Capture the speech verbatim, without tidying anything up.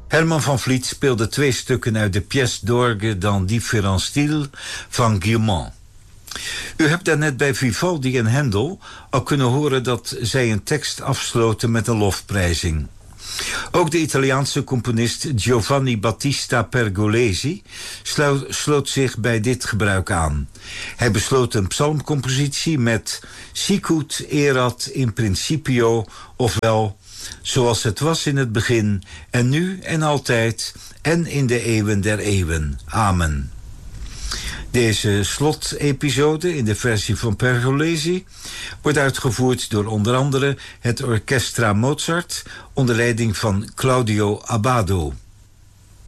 Herman van Vliet speelde twee stukken uit de pièce d'orgue dans différents styles van Guilmant. U hebt daarnet bij Vivaldi en Handel al kunnen horen dat zij een tekst afsloten met een lofprijzing. Ook de Italiaanse componist Giovanni Battista Pergolesi sloot zich bij dit gebruik aan. Hij besloot een psalmcompositie met Sicut erat in principio, ofwel zoals het was in het begin, en nu en altijd, en in de eeuwen der eeuwen. Amen. Deze slotepisode in de versie van Pergolesi wordt uitgevoerd door onder andere het Orchestra Mozart onder leiding van Claudio Abbado.